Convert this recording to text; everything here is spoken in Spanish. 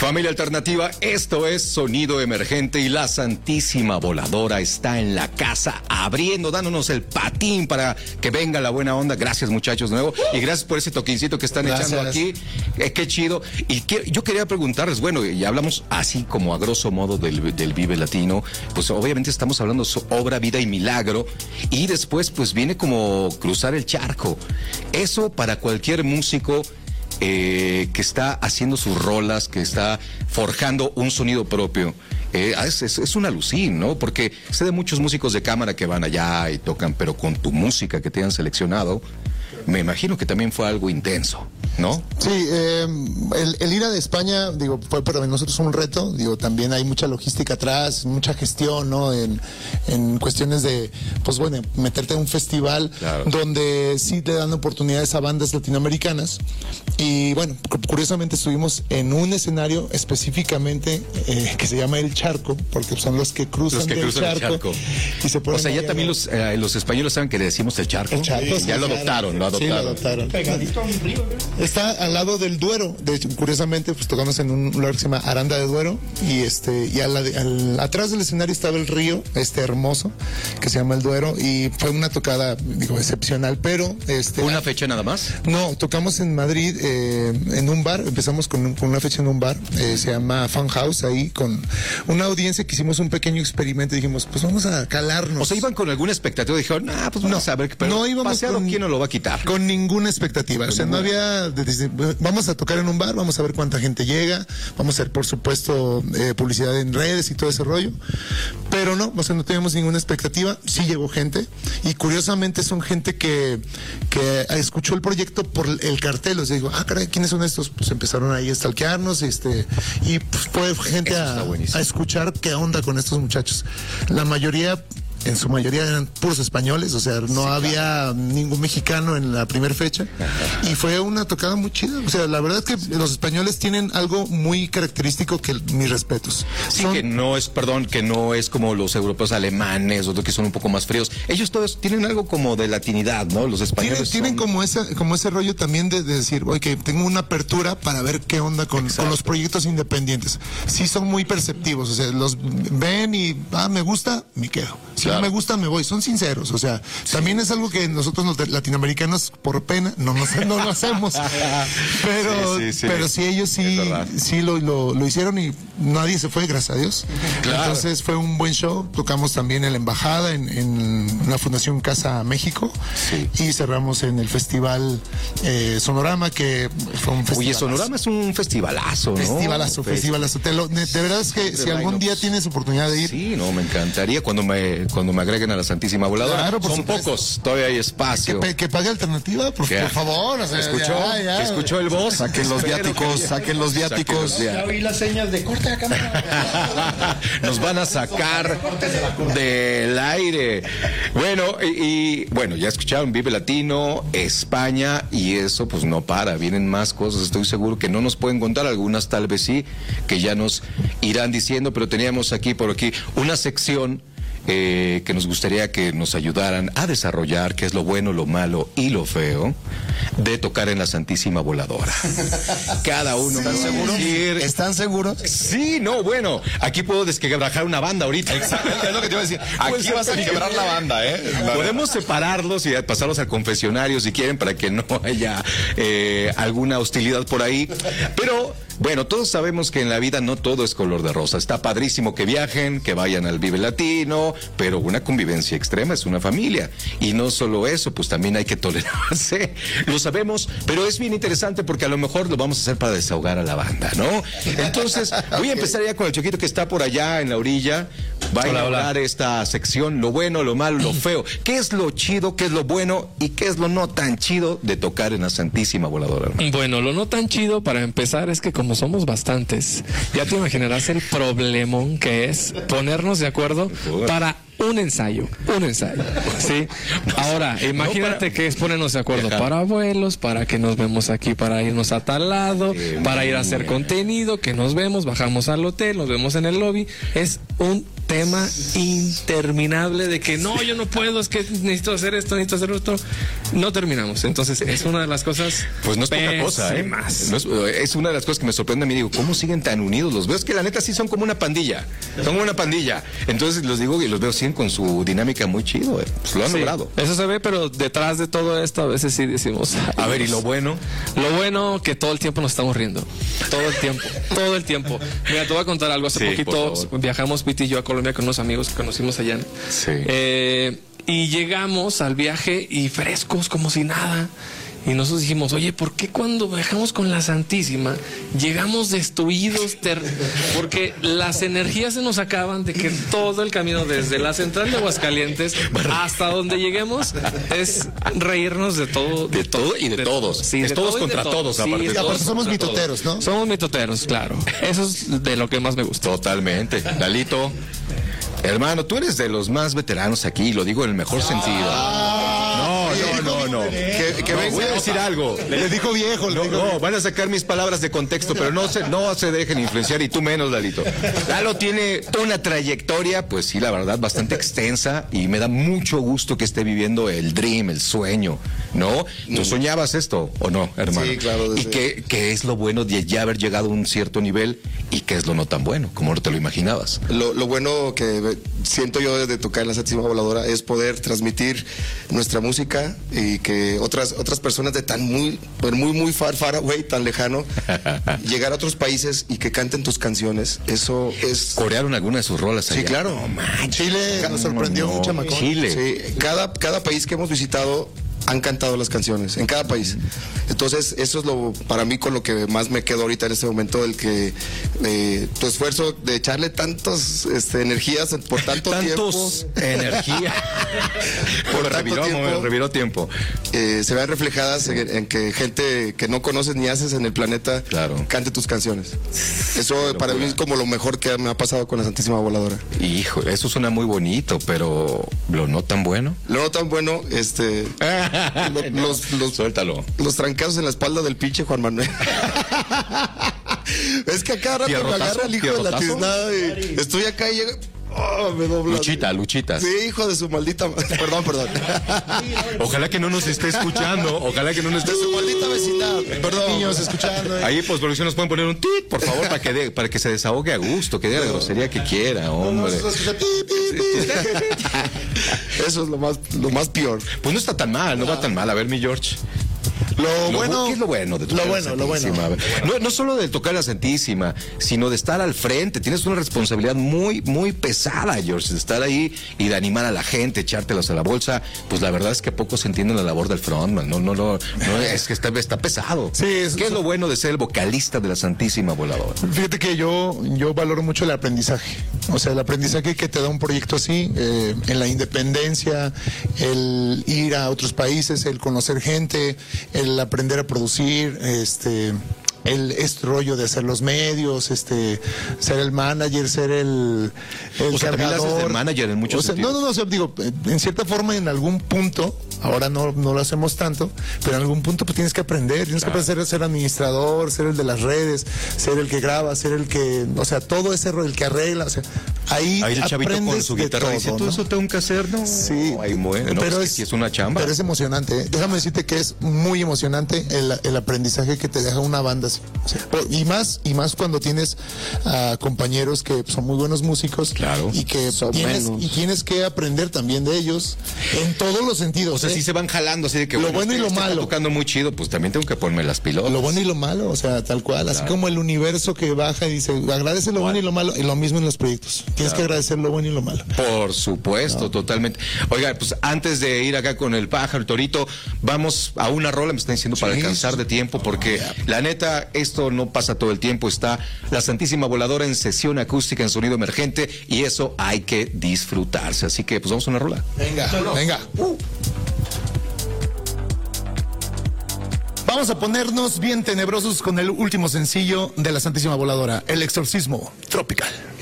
Familia Alternativa, esto es Sonido Emergente y la Santísima Voladora está en la casa abriendo, dándonos el patín para que venga la buena onda. Gracias, muchachos, de nuevo, y gracias por ese toquincito que están echando aquí. Qué chido. Y yo quería preguntarles, bueno, ya hablamos así como a grosso modo del Vive Latino, pues obviamente estamos hablando de obra, vida y milagro, y después pues viene como cruzar el charco. Eso para cualquier músico que está haciendo sus rolas, que está forjando un sonido propio. Es un alucín, ¿no? Porque sé de muchos músicos de cámara que van allá y tocan, pero con tu música que te han seleccionado, me imagino que también fue algo intenso, ¿no? Sí, el ir a España, digo, fue para nosotros un reto, digo, también hay mucha logística atrás, mucha gestión, ¿no? En cuestiones de, pues bueno, meterte en un festival, claro, donde sí te dan oportunidades a bandas latinoamericanas. Y bueno, curiosamente estuvimos en un escenario específicamente que se llama El Charco, porque son los que cruzan el charco. Y se ponen, o sea, ya también los españoles saben que le decimos el charco. El charco, ya lo adoptaron, lo adoptaron. Sí, lo adoptaron. Pegadito a un río, ¿no? Está al lado del Duero. De hecho, curiosamente, pues tocamos en un lugar que se llama Aranda de Duero. Y atrás del escenario estaba el río, hermoso, que se llama el Duero. Y fue una tocada, digo, excepcional, pero ¿Una fecha nada más? No, tocamos en Madrid, en un bar. Empezamos con una fecha en un bar, se llama Fun House, ahí con una audiencia que hicimos un pequeño experimento. Dijimos, pues vamos a calarnos. O sea, iban con alguna expectativa, dijeron, pues vamos a ver, pero no íbamos paseado, ¿quién nos lo va a quitar? Con ninguna expectativa, o sea, no había, vamos a tocar en un bar, vamos a ver cuánta gente llega, vamos a hacer, por supuesto, publicidad en redes y todo ese rollo, pero no, o sea, no teníamos ninguna expectativa. Sí llegó gente, y curiosamente son gente que escuchó el proyecto por el cartel. O sea, digo, caray, ¿quiénes son estos? Pues empezaron ahí a stalkearnos, y pues fue gente a escuchar qué onda con estos muchachos. En su mayoría eran puros españoles, o sea, no había ningún mexicano en la primera fecha. Y fue una tocada muy chida. O sea, la verdad es que los españoles tienen algo muy característico que mis respetos. Sí, que no es como los europeos alemanes, otros que son un poco más fríos. Ellos todos tienen algo como de latinidad, ¿no? Los españoles tienen como ese rollo también de decir, oye, tengo una apertura para ver qué onda con los proyectos independientes. Sí son muy perceptivos, o sea, los ven y, me gusta, me quedo. Si no me gusta, me voy. Son sinceros, o sea, también es algo que nosotros los latinoamericanos, por pena, no lo hacemos. Pero sí, ellos sí lo hicieron y nadie se fue, gracias a Dios. Claro. Entonces fue un buen show. Tocamos también en la embajada, en la Fundación Casa México, y cerramos en el festival Sonorama, que fue un festival. Oye, Sonorama es un festivalazo, ¿no? Festivalazo. De verdad es que si algún día tienes oportunidad de ir. Sí, no, me encantaría cuando me agreguen a la Santísima Voladora. Claro, son pocos, todavía hay espacio. Que pague Alternativa, por favor. O sea, ¿Escuchó el voz? Saquen los viáticos. Ya oí las señas de corte la cámara. Nos van a sacar del aire. Bueno, y bueno, ya escucharon Vive Latino, España, y eso pues no para, vienen más cosas, estoy seguro que no nos pueden contar, algunas tal vez sí, que ya nos irán diciendo, pero teníamos por aquí una sección que nos gustaría que nos ayudaran a desarrollar, que es lo bueno, lo malo y lo feo de tocar en la Santísima Voladora. Cada uno. ¿Están seguros? Sí, no, bueno, aquí puedo desquebrajar una banda ahorita. Exacto, es lo que te iba a decir. Aquí vas a quebrar la banda, Podemos separarlos y pasarlos al confesionario si quieren, para que no haya alguna hostilidad por ahí. Pero bueno, todos sabemos que en la vida no todo es color de rosa. Está padrísimo que viajen, que vayan al Vive Latino, pero una convivencia extrema es una familia. Y no solo eso, pues también hay que tolerarse. Lo sabemos, pero es bien interesante porque a lo mejor lo vamos a hacer para desahogar a la banda, ¿no? Entonces, voy a empezar ya con el Choquito, que está por allá en la orilla. Va a inaugurar esta sección, lo bueno, lo malo, lo feo. ¿Qué es lo chido, qué es lo bueno y qué es lo no tan chido de tocar en la Santísima Voladora, hermano? Bueno, lo no tan chido, para empezar, es que como somos bastantes, ya te imaginarás el problemón que es ponernos de acuerdo para un ensayo, ¿sí? Ahora, imagínate que es ponernos de acuerdo para vuelos, para que nos vemos aquí, para irnos a tal lado, para ir a hacer contenido, que nos vemos, bajamos al hotel, nos vemos en el lobby. Es un tema interminable de que no, yo no puedo, es que necesito hacer esto, necesito hacer esto. No terminamos. Entonces, es una de las cosas. Pues no es poca cosa, ¿eh? No es una de las cosas que me sorprende a mí. Digo, ¿cómo siguen tan unidos? Los veo, es que la neta sí son como una pandilla. Son como una pandilla. Entonces, los digo y los veo siguen con su dinámica muy chido. Pues lo han logrado. Eso se ve, pero detrás de todo esto, a veces sí decimos. A ver, ¿y lo bueno? Lo bueno, que todo el tiempo nos estamos riendo. Todo el tiempo. Todo el tiempo. Mira, te voy a contar algo. Hace poquito viajamos, Pete y yo, a Colombia con unos amigos que conocimos allá. Sí. Y llegamos al viaje y frescos como si nada. Y nosotros dijimos, oye, ¿por qué cuando viajamos con la Santísima llegamos destruidos? Porque las energías se nos acaban de que todo el camino desde la central de Aguascalientes hasta donde lleguemos es reírnos de todo. De todo y de todos. Sí, es de todos todo contra todos, sí, aparte. Aparte somos mitoteros, ¿no? Somos mitoteros, claro. Eso es de lo que más me gusta. Totalmente. Lalito, hermano, tú eres de los más veteranos aquí, lo digo en el mejor sentido. No. Que voy a decir algo. Le dijo viejo. No, van a sacar mis palabras de contexto, pero no se dejen influenciar, y tú menos, Lalito. Lalo tiene una trayectoria, pues sí, la verdad, bastante extensa, y me da mucho gusto que esté viviendo el dream, el sueño, ¿no? ¿Tú soñabas esto o no, hermano? Sí, claro. ¿Y qué es lo bueno de ya haber llegado a un cierto nivel y qué es lo no tan bueno, como no te lo imaginabas? Lo bueno que siento yo de tocar en la Santísima Voladora es poder transmitir nuestra música y que otras personas de tan muy far away, tan lejano, llegar a otros países y que canten tus canciones. Eso es... ¿Corearon alguna de sus rolas allá? Sí, claro. Chile nos sorprendió un chamacón. Chile. Sí, cada país que hemos visitado han cantado las canciones, en cada país. Entonces, eso es para mí con lo que más me quedo ahorita en este momento, el que tu esfuerzo de echarle tantas energías por tanto tiempo. Energía. Me reviró tiempo. Se vean reflejadas en que gente que no conoces ni haces en el planeta cante tus canciones. Eso para mí es como lo mejor que me ha pasado con la Santísima Voladora. Híjole, eso suena muy bonito, pero lo no tan bueno. Lo no tan bueno, Suéltalo. Los trancados en la espalda del pinche Juan Manuel. Es que a cada rato me agarra el hijo de la tiznada y estoy acá y llega... Oh, me dobla. Luchitas. Sí, hijo de su maldita... Perdón. Ojalá que no nos esté escuchando. Ojalá que no nos esté... De su maldita vecindad. Perdón, niños, escuchando. Ahí, postproducción, nos pueden poner un tit, por favor, para que se desahogue a gusto, que diga la grosería que quiera, hombre. Eso es lo más peor. Pues no está tan mal, no va tan mal. A ver, mi George. ¿Qué es lo bueno de tocar la Santísima? No solo de tocar la Santísima, sino de estar al frente. Tienes una responsabilidad muy, muy pesada, George, de estar ahí y de animar a la gente, echártelos a la bolsa. Pues la verdad es que poco se entiende la labor del frontman. No, es que está pesado. Sí, ¿Qué es lo bueno de ser el vocalista de la Santísima Voladora? Fíjate que yo valoro mucho el aprendizaje. O sea, el aprendizaje que te da un proyecto así, en la independencia, el ir a otros países, el conocer gente, el aprender a producir, este rollo de hacer los medios, ser el manager, ser el cargador. El manager en muchos sentidos. No, o sea, digo, en cierta forma, en algún punto, ahora no lo hacemos tanto, pero en algún punto pues tienes que aprender que aprender a ser administrador, ser el de las redes, ser el que graba, ser el que, o sea, todo ese rollo, el que arregla, o sea, ahí el chavito con su guitarra todo, dice, ¿todo eso tengo que hacer? No. Sí. Pero es una chamba. Pero es emocionante, ¿eh? Déjame decirte que es muy emocionante el aprendizaje que te deja una banda así. O sea, y más cuando tienes compañeros que son muy buenos músicos, y que tienes que aprender también de ellos en todos los sentidos. O sea, si se van jalando así de que lo bueno y lo malo. Tocando muy chido, pues también tengo que ponerme las pilotas. Lo bueno y lo malo, o sea, tal cual, así como el universo que baja y dice, agradece lo bueno y lo malo, y lo mismo en los proyectos. Tienes que agradecer lo bueno y lo malo. Por supuesto, totalmente. Oiga, pues antes de ir acá con el pájaro, el torito, vamos a una rola, me están diciendo, para alcanzar de tiempo, porque la neta, esto no pasa todo el tiempo. Está la Santísima Voladora en sesión acústica en sonido emergente, y eso hay que disfrutarse. Así que pues vamos a una rola. Venga. Vamos a ponernos bien tenebrosos con el último sencillo de la Santísima Voladora, El Exorcismo Tropical.